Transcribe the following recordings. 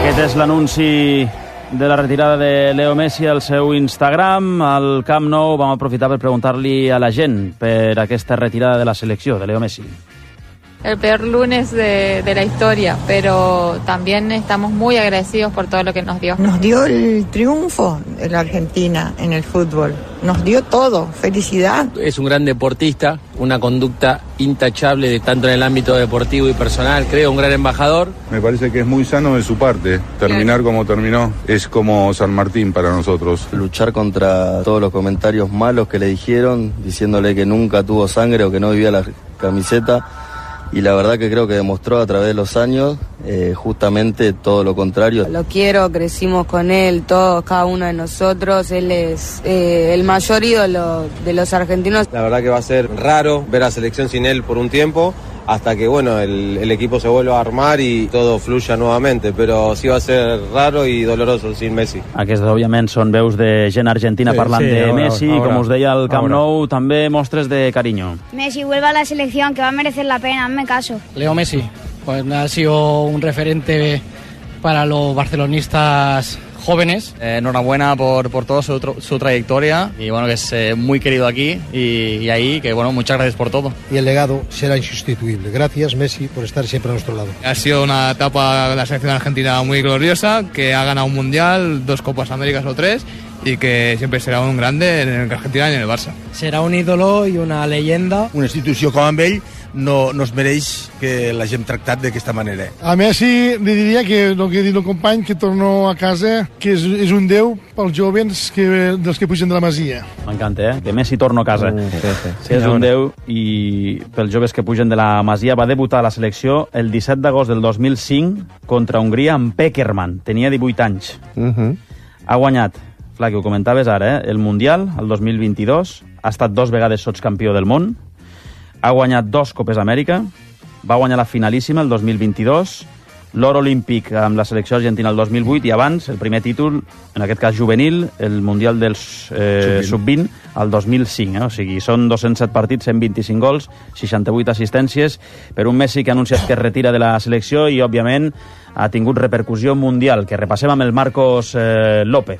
Aquest és l'anunci de la retirada de Leo Messi al seu Instagram. Al Camp Nou vam aprofitar per preguntar-li a la gent per aquesta retirada de la selecció de Leo Messi. El peor lunes de la historia, pero también estamos muy agradecidos por todo lo que nos dio. Nos dio el triunfo de la Argentina en el fútbol. Nos dio todo. Felicidad. Es un gran deportista, una conducta intachable tanto en el ámbito deportivo y personal. Creo un gran embajador. Me parece que es muy sano de su parte. Terminar como terminó es como San Martín para nosotros. Luchar contra todos los comentarios malos que le dijeron, diciéndole que nunca tuvo sangre o que no vivía la camiseta. Y la verdad que creo que demostró a través de los años justamente todo lo contrario. Lo quiero, crecimos con él, todos, cada uno de nosotros. Él es el mayor ídolo de los argentinos. La verdad que va a ser raro ver a la selección sin él por un tiempo, hasta que bueno el equipo se vuelva a armar y todo fluya nuevamente, però sí va a ser raro i doloroso sin Messi. Aquestes, òbviament, són veus de gent argentina parlant de Messi, com us deia al Camp Nou, també mostres de carinyo. Messi, vuelva a la selección, que va a merecer la pena, hazme caso. Leo Messi, pues ha sido un referente para los barcelonistas jóvenes. Enhorabuena por toda su trayectoria y bueno, que es muy querido aquí y ahí, que bueno, muchas gracias por todo. Y el legado será insustituible. Gracias, Messi, por estar siempre a nuestro lado. Ha sido una etapa de la selección argentina muy gloriosa, que ha ganado un mundial, 2 Copas Américas o 3, y que siempre será un grande en Argentina y en el Barça. Serà un ídolo i una leyenda. Una institució com amb ell no es mereix que l'hagin tractat d'aquesta manera. A Messi li diria que el que ha dit el company, que torno a casa, que és un déu pels jovens dels que pugen de la Masia. M'encanta, que Messi torno a casa. Sí, és un déu, i pels joves que pugen de la Masia. Va debutar a la selecció el 17 d'agost del 2005 contra Hongria amb Pekerman. Tenia 18 anys. Ha guanyat, Flac, ho comentaves ara, el Mundial, el 2022, ha estat 2 vegades sotscampió del món, ha guanyat 2 Copes Amèrica, va guanyar la finalíssima el 2022, l'or olímpic amb la selecció argentina el 2008 i abans, el primer títol, en aquest cas juvenil, el Mundial dels Sub-20 el 2005. O sigui, són 207 partits, 125 gols, 68 assistències per un Messi que ha anunciat que es retira de la selecció i, òbviament, ha tingut repercussió mundial, que repassem amb el Marcos López.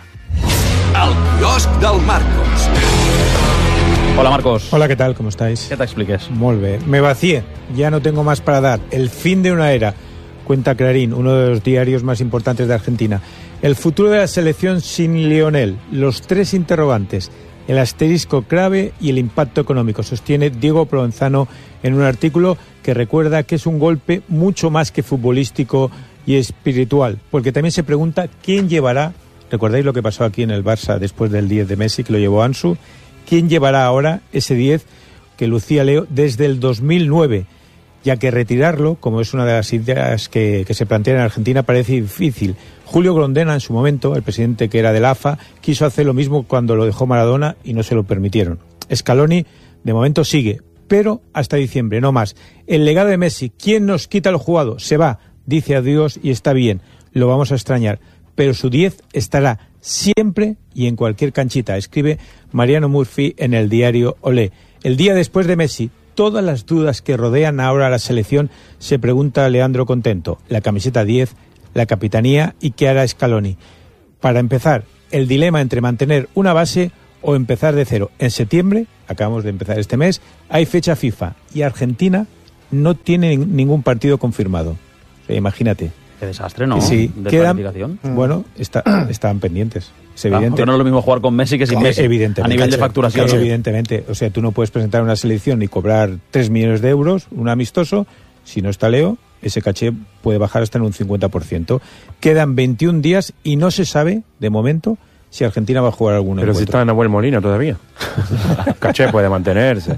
El quiosc del Marcos. Hola, Marcos. Hola, ¿qué tal? ¿Cómo estáis? ¿Qué te expliques? Muy bien. Me vacié. Ya no tengo más para dar. El fin de una era. Cuenta Clarín, uno de los diarios más importantes de Argentina. El futuro de la selección sin Lionel. Los 3 interrogantes. El asterisco clave y el impacto económico. Sostiene Diego Provenzano en un artículo que recuerda que es un golpe mucho más que futbolístico y espiritual. Porque también se pregunta quién llevará. ¿Recordáis lo que pasó aquí en el Barça después del 10 de Messi, que lo llevó Ansu? ¿Quién llevará ahora ese 10 que lucía Leo desde el 2009? Ya que retirarlo, como es una de las ideas que se plantean en Argentina, parece difícil. Julio Grondona, en su momento, el presidente que era del AFA, quiso hacer lo mismo cuando lo dejó Maradona y no se lo permitieron. Scaloni, de momento, sigue, pero hasta diciembre, no más. El legado de Messi, ¿quién nos quita lo jugado? Se va, dice adiós y está bien, lo vamos a extrañar. Pero su 10 estará siempre y en cualquier canchita, escribe Mariano Murphy en el diario Olé. El día después de Messi, todas las dudas que rodean ahora a la selección, se pregunta Leandro Contento. La camiseta 10, la capitanía y qué hará Scaloni. Para empezar, el dilema entre mantener una base o empezar de cero. En septiembre, acabamos de empezar este mes, hay fecha FIFA y Argentina no tiene ningún partido confirmado. O sea, imagínate. Qué desastre, ¿no? Sí, de planificación. Bueno, estaban pendientes. Es evidente. Porque no es lo mismo jugar con Messi que sin Messi. Evidentemente. A nivel de facturación. Evidentemente. O sea, tú no puedes presentar una selección y cobrar 3 millones de euros, un amistoso. Si no está Leo, ese caché puede bajar hasta en un 50%. Quedan 21 días y no se sabe, de momento, si Argentina va a jugar algún encuentro. Pero si está en Nahuel Molina todavía. Caché puede mantenerse.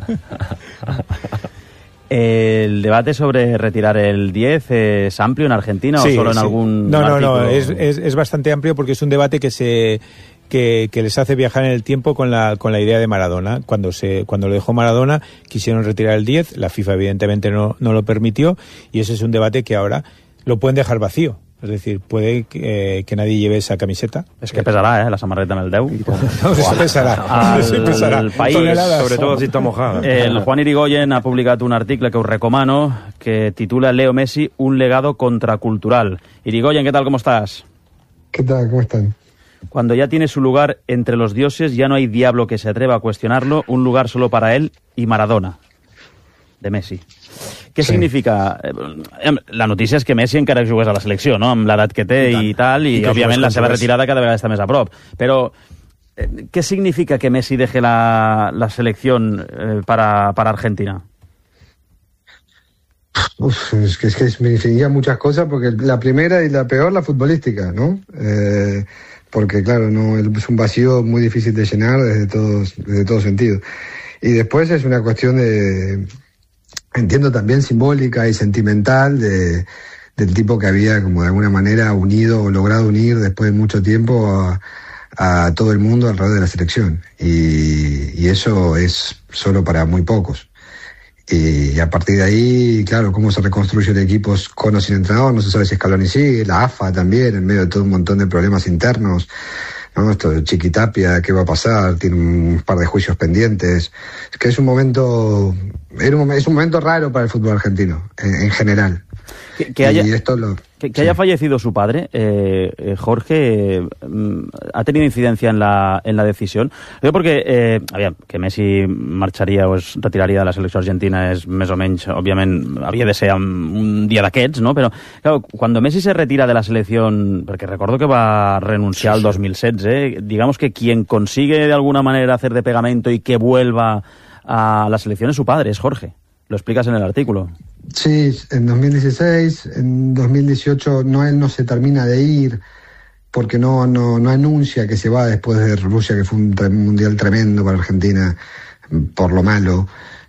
¿El debate sobre retirar el 10 es amplio en Argentina o solo en algún artículo? No, es bastante amplio porque es un debate que les hace viajar en el tiempo con la idea de Maradona. Cuando lo dejó Maradona quisieron retirar el 10, la FIFA evidentemente no lo permitió y ese es un debate que ahora lo pueden dejar vacío. Es decir, puede que nadie lleve esa camiseta. Es que pesarà, la samarreta en el 10. No, se pesarà. El País, sobretot si està mojada. El Juan Irigoyen ha publicat un article que us recomano que titula Leo Messi, un legado contracultural. Irigoyen, ¿qué tal? ¿Cómo estás? ¿Qué tal? ¿Cómo están? Cuando ya tiene su lugar entre los dioses, ya no hay diablo que se atreva a cuestionarlo, un lugar solo para él y Maradona, de Messi. Què significa? La notícia és que Messi encara jugués a la selecció, no?, amb l'edat que té i tal, i òbviament la seva retirada cada vegada està més a prop. Però què significa que Messi deje la selección para Argentina? Es que significa muchas cosas, porque la primera y la peor, la futbolística, ¿no? Porque claro, no es un vacío muy difícil de llenar desde todo sentido. Y después es una cuestión de, entiendo también simbólica y sentimental, del tipo que había como de alguna manera unido o logrado unir después de mucho tiempo a todo el mundo alrededor de la selección. Y eso es solo para muy pocos. Y a partir de ahí, claro, cómo se reconstruye el equipo con o sin entrenador, no se sabe si Scaloni sigue, la AFA también, en medio de todo un montón de problemas internos, ¿no? Esto de Chiquitapia, ¿qué va a pasar? Tiene un par de juicios pendientes. Es que es un momento raro para el fútbol argentino, en general. Que haya fallecido su padre, Jorge, ¿ha tenido incidencia en la decisión? Yo porque, que Messi marxaria o es retiraria de la selecció argentina és més o menys, òbviament, havia de ser un dia d'aquests, ¿no? Però, claro, cuando Messi se retira de la selección, porque recuerdo que va a renunciar al 2016, digamos que quien consigue de alguna manera hacer de pegamento y que vuelva a la selección es su padre, es Jorge. Lo explicas en el artículo. Sí, en 2016, en 2018 él no se termina de ir porque no anuncia que se va después de Rusia, que fue un mundial tremendo para Argentina por lo malo.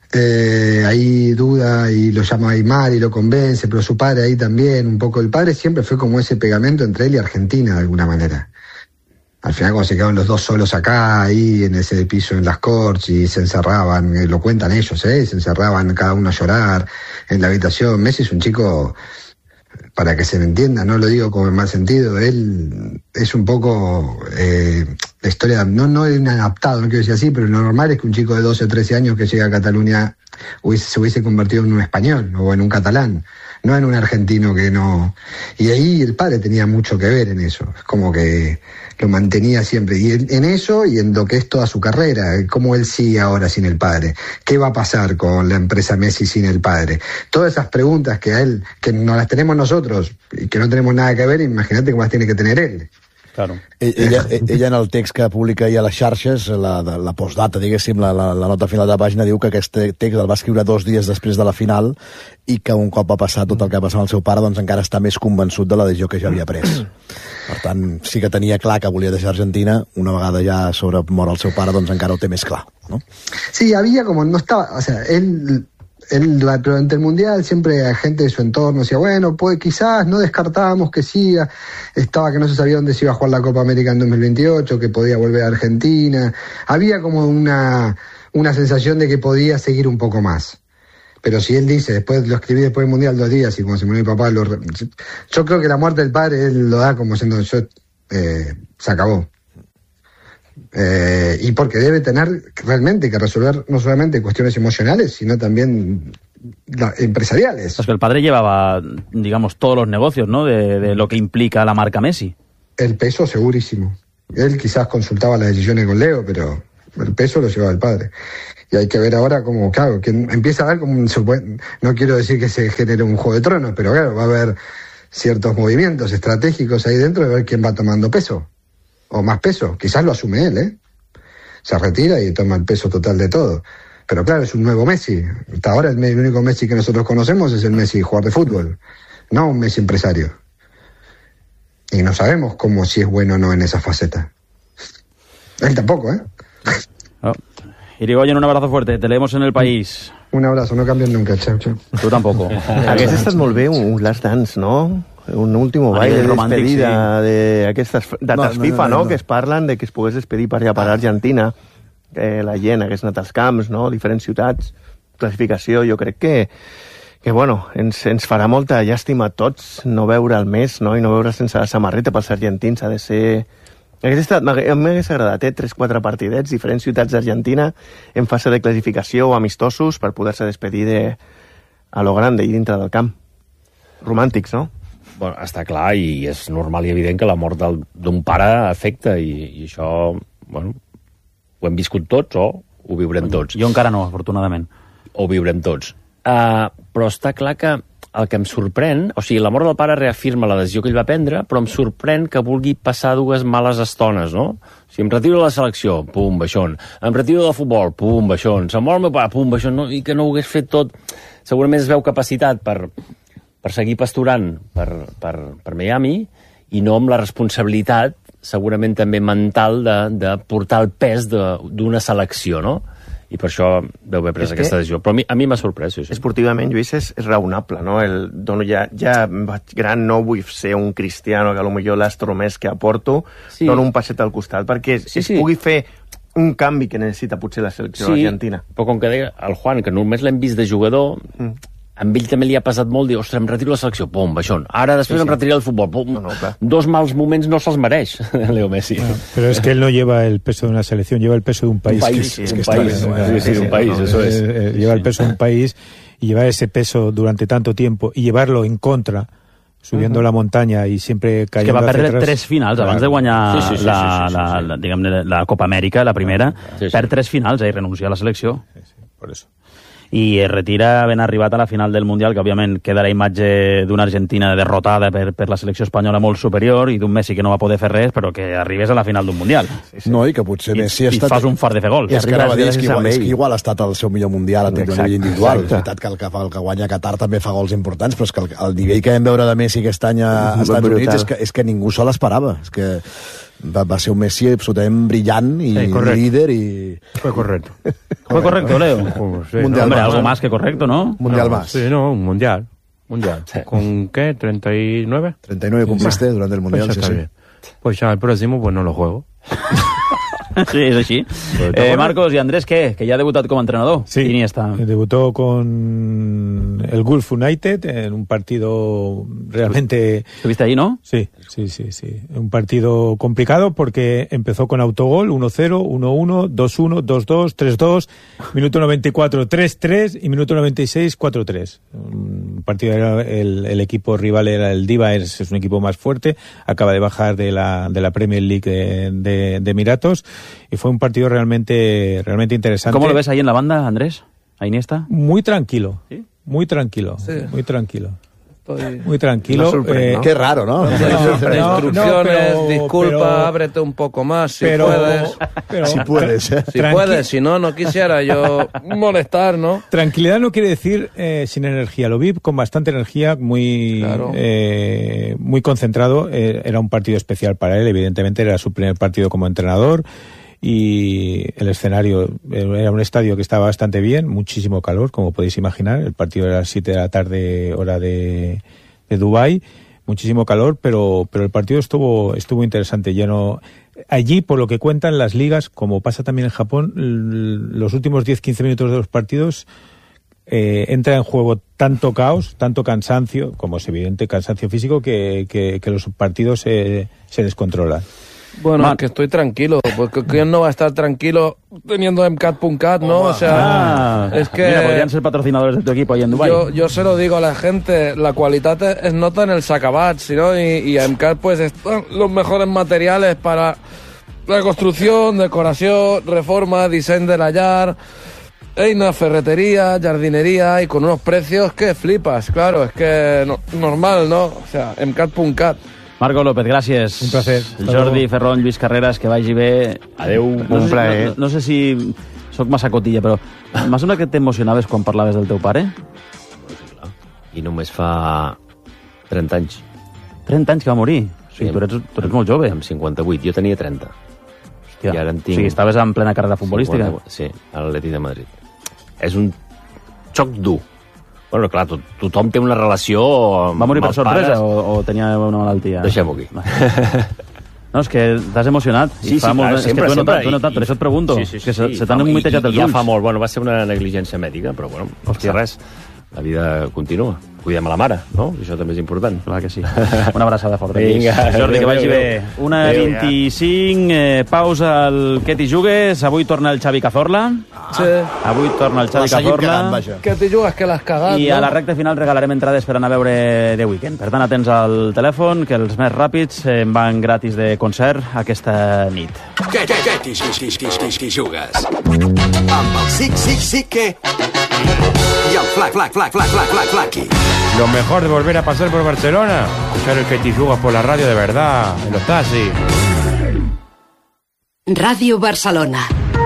Ahí duda y lo llama a Aymar y lo convence, pero su padre ahí también, un poco. El padre siempre fue como ese pegamento entre él y Argentina de alguna manera. Al final cuando se quedaron los dos solos acá, ahí en ese piso en las Corts, y se encerraban, lo cuentan ellos, se encerraban cada uno a llorar en la habitación. Messi es un chico, para que se me entienda, no lo digo como en mal sentido, él es un poco la historia, no inadaptado, no quiero decir así, pero lo normal es que un chico de 12 o 13 años que llega a Cataluña se hubiese convertido en un español o en un catalán, no en un argentino que no. Y ahí el padre tenía mucho que ver en eso, es como que lo mantenía siempre, y en eso y en lo que es toda su carrera, cómo él sigue ahora sin el padre, qué va a pasar con la empresa Messi sin el padre, todas esas preguntas que a él, que no las tenemos nosotros y que no tenemos nada que ver, imagínate cómo las tiene que tener él. Claro. Ella en el text que publica ja a les xarxes, la postdata, diguéssim, la nota final de la pàgina, diu que aquest text el va escriure 2 dies després de la final i que un cop va passar tot el que va passar amb el seu pare, doncs encara està més convençut de la decisió que ja havia pres. Per tant, sí que tenia clar que volia deixar Argentina, una vegada ja sobre mort el seu pare, doncs encara ho té més clar, ¿no? Sí, había como, no estaba, o sea, él durante el Mundial siempre la gente de su entorno decía, bueno, pues quizás no descartábamos que siga, estaba que no se sabía dónde se iba a jugar la Copa América en 2028, que podía volver a Argentina, había como una sensación de que podía seguir un poco más. Pero si él dice, después lo escribí después del Mundial 2 días y cuando se murió mi papá, yo creo que la muerte del padre él lo da como siendo, se acabó. Y porque debe tener realmente que resolver no solamente cuestiones emocionales, sino también empresariales. Pues que el padre llevaba, digamos, todos los negocios, ¿no? De lo que implica la marca Messi. El peso segurísimo. Él quizás consultaba las decisiones con Leo, pero el peso lo llevaba el padre. Y hay que ver ahora como, claro, que empieza a haber como no quiero decir que se genere un Juego de Tronos, pero claro, va a haber ciertos movimientos estratégicos ahí dentro de ver quién va tomando peso. O más peso, quizás lo asume él, se retira y toma el peso total de todo. Pero claro, es un nuevo Messi. Hasta ahora el único Messi que nosotros conocemos es el Messi jugador de fútbol, no un Messi empresario. Y no sabemos cómo si es bueno o no en esa faceta. Él tampoco, Oh. Irigoyen, un abrazo fuerte, te leemos en El País. Un abrazo, no canvien nunca, chao, chao. Tu tampoco. Hagués estat molt bé un Last Dance, no? Un último baile de despedida d'aquestes dates FIFA, no? Que es parlen de que es pogués despedir per allà per Argentina, que la gent hagués anat als camps, no? Diferents ciutats, classificació, jo crec que que bueno, ens farà molta llàstima a tots no veure el mes, no? I no veure sense la samarreta pels argentins. Ha de ser... M'hagués agradat, 3-4 partidets, diferents ciutats d'Argentina en fase de classificació o amistosos per poder-se despedir a lo grande i dintre del camp. Romàntics, no? Bueno, està clar i és normal i evident que la mort d'un pare afecta i això, bueno, ho hem viscut tots o ho viurem tots. Jo encara no, afortunadament. Ho viurem tots. Però està clar que el que em sorprèn, o sigui, la mort del pare reafirma la decisió que ell va prendre, però em sorprèn que vulgui passar 2 males estones, no? O sigui, em retiro de la selecció, pum, baixón. Em retiro del futbol, pum, baixón. Se'm mor el meu pare, pum, baixón. No? I que no ho hagués fet tot. Segurament es veu capacitat per seguir pasturant per Miami i no amb la responsabilitat, segurament també mental, de portar el pes d'una selecció, no? I per això deu haver pres aquesta decisió. Però a mi m'ha sorprès, sí. Esportivament, Lluís, és raonable, no? Ja vaig gran, no vull ser un cristiano que potser l'astro més que aporto, dono un passet al costat, perquè es pugui fer un canvi que necessita potser la selecció argentina. Però com que deia el Juan, que només l'hem vist de jugador, amb ell també li ha passat molt dir, ostres, em retiro la selecció, pum, baixón. Ara després em retiré del futbol, pum. No, 2 mals moments no se'ls mereix, Leo Messi. No, pero es que él no lleva el peso de una selección, lleva el peso de un país. Un país, eso es. Lleva el peso de un país y llevar ese peso durante tanto tiempo y llevarlo en contra, subiendo la montaña y siempre cayendo. Es que va perdre 3 finals abans de guanyar la Copa Amèrica, la primera, perd 3 finals i renuncia a la selecció. Por eso. I es retira ben arribat a la final del Mundial, que òbviament queda la imatge d'una Argentina derrotada per la selecció espanyola molt superior i d'un Messi que no va poder fer res, però que arribés a la final d'un Mundial. No, i que potser Messi ha estat... I fas un fart de fer gols. I és que igual ha estat el seu millor Mundial a nivell individual. És veritat que el que guanya Qatar també fa gols importants, però és que el nivell que vam veure de Messi aquest any a Estats Units és que ningú se l'esperava. És que va ser un Messi absolutament brillant i líder y... Fue correcto. ¿Fue correcto, Leo? Sí, mundial, hombre, algo más que correcto, ¿no? Mundial más. Sí, no, un mundial. Sí. ¿Con qué? ¿39? 39 cumpliste durante el Mundial, pues sí. Bien. Pues ya el próximo pues no lo juego. Sí, és així. Marcos y Andrés, ¿qué? Que ya ha debutado como entrenador. Sí, debutó con el Gulf United en un partido realmente... ¿Estuviste ahí, no? Sí. Un partido complicado porque empezó con autogol, 1-0, 1-1, 2-1, 2-2, 3-2, minuto 94, 3-3 y minuto 96, 4-3. Un partido, el equipo rival era el Diva, es un equipo más fuerte, acaba de bajar de la Premier League de Emiratos. Y fue un partido realmente interesante. ¿Cómo lo ves ahí en la banda, Andrés? ¿A Iniesta? Muy tranquilo. ¿Sí? Muy tranquilo. Sí. Muy tranquilo. Muy tranquilo. ¿No? Qué raro, ¿no? Instrucciones, disculpa, ábrete un poco más si puedes. Si puedes. Si puedes, si no quisiera yo molestar, ¿no? Tranquilidad no quiere decir sin energía. Lo vi con bastante energía, muy concentrado. Era un partido especial para él, evidentemente era su primer partido como entrenador. Y el escenario era un estadio que estaba bastante bien, muchísimo calor, como podéis imaginar. El partido era a las 7 de la tarde, hora de Dubái, muchísimo calor, pero el partido estuvo interesante, lleno. Allí, por lo que cuentan las ligas, como pasa también en Japón, los últimos 10-15 minutos de los partidos entra en juego tanto caos, tanto cansancio, como es evidente, cansancio físico, que los partidos se descontrolan. Bueno, que estoy tranquilo, porque ¿quién no va a estar tranquilo teniendo MCAT.cat, no? O sea, es que... Mira, podrían ser patrocinadores de tu equipo ahí en Dubái. Yo se lo digo a la gente, la qualitat es nota en el sacabats, ¿no? Y a MCAT pues están los mejores materiales para la construcción, decoración, reforma, diseño de la llar, eina, ferretería, jardinería y con unos precios que flipas, claro, es que normal, ¿no? O sea, MCAT.cat. Marco López, gràcies. Un placer. Jordi Ferron, Lluís Carreras, que vagi bé. Adeu. Un plaer. No sé si sóc massa cotilla, però m'ha semblat que t'emocionaves quan parlaves del teu pare? I només fa 30 anys. 30 anys que va morir? Sí, tu ets molt jove. Amb 58, jo tenia 30. Hòstia. I ara en tinc... O sigui, estaves en plena carrera futbolística? 50, sí, a l'Atlètic de Madrid. És un xoc dur. Bueno, clar, tothom té una relació... Va morir per sorpresa o tenia una malaltia? Deixem-ho aquí. No, és que t'has emocionat. Sí, clar, és que t'ho he notat, per això et pregunto. Sí. Que se t'han humitejat els ulls. Ja fa molt, bueno, va ser una negligència mèdica, però bueno, hòstia, res. la vida continua. Cuidem a la mare, no? Això també és important. Clar que sí. Una abraçada forta. Vinga, Jordi, que vagi bé. 1:25, pausa al Que t'hi jugues. Avui torna el Xavi Cazorla. Sí. Avui torna el Xavi Cazorla. Que t'hi jugues, que l'has cagat, I a la recta final regalarem entrades per anar a veure The Weeknd. Per tant, atents al telèfon, que els més ràpids en van gratis de concert aquesta nit. Que t'hi jugues? Amb el sí que... Y el flaqui. Lo mejor de volver a pasar por Barcelona, escuchar el Que t'hi jugues por la radio de verdad, en los taxis. Ràdio Barcelona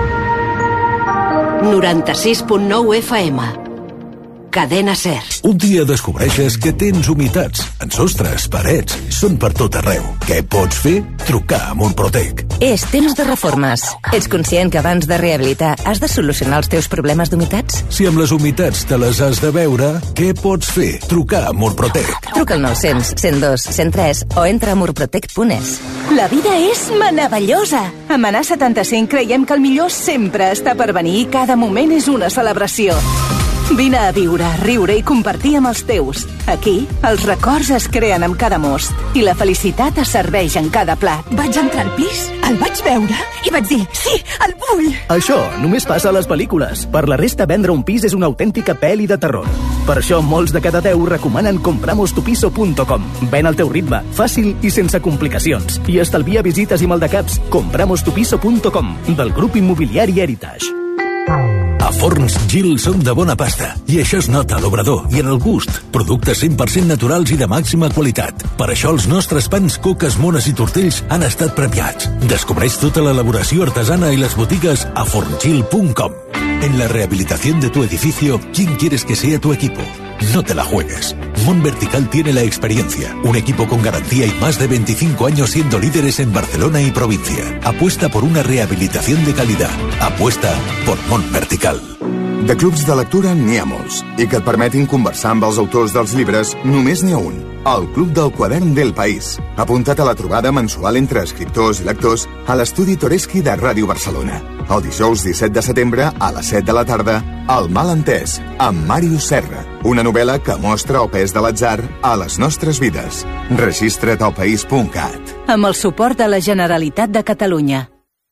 96.9 FM. Cadena Ser. Un dia descobreixes que tens humitats en sostres, parets, són per tot arreu. Què pots fer? Trucar a Murprotec. És temps de reformes. Ets conscient que abans de rehabilitar has de solucionar els teus problemes d'humitats? Si amb les humitats te les has de veure, què pots fer? Trucar a Murprotec. Truca al 900 102 103 o entra a murprotec.es. La vida és meravellosa. A Manar 75 creiem que el millor sempre està per venir i cada moment és una celebració. Vine a viure, riure i compartir amb els teus. Aquí, els records es creen amb cada most i la felicitat es serveix en cada plat. Vaig entrar al pis, el vaig veure i vaig dir, sí, el vull! Això només passa a les pel·lícules. Per la resta, vendre un pis és una autèntica pel·li de terror. Per això, molts de cada 10 recomanen compramostupiso.com. Ven al teu ritme, fàcil i sense complicacions. I estalvia visites i maldecaps. Compramostupiso.com, del grup immobiliari Heritage. A Forns Gil som de bona pasta i això es nota a l'obrador i en el gust. Productes 100% naturals i de màxima qualitat. Per això els nostres pans, coques, mones i tortells han estat premiats. Descobreix tota l'elaboració artesana i les botigues a forngil.com. En la rehabilitación de tu edificio, ¿quién quieres que sea tu equipo? No te la juegues. Mon Vertical tiene la experiencia, un equipo con garantía y más de 25 años siendo líderes en Barcelona y provincia. Apuesta por una rehabilitación de calidad. Apuesta por Mon Vertical. De clubs de lectura n'hi ha molts, i que et permetin conversar amb els autors dels llibres només n'hi ha un, el Club del Quadern del País, apuntat a la trobada mensual entre escriptors i lectors a l'estudi Toreschi de Ràdio Barcelona. El dijous 17 de setembre, a les 7 de la tarda, El Malentès, amb Màrius Serra, una novel·la que mostra el pes de l'atzar a les nostres vides. Registra't al país.cat. Amb el suport de la Generalitat de Catalunya.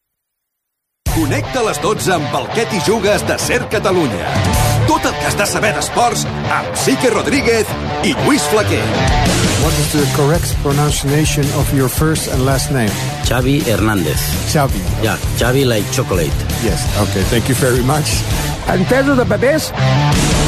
Connecta a les 12 amb el Que t'hi jugues de Ser Catalunya. Tot el que has de saber d'esports amb Sique Rodríguez i Lluís Flaquer. What is the correct pronunciation of your first and last name? Xavi Hernández. Xavi. Yeah, Xavi like chocolate. Yes, okay, thank you very much. Entesos de papers?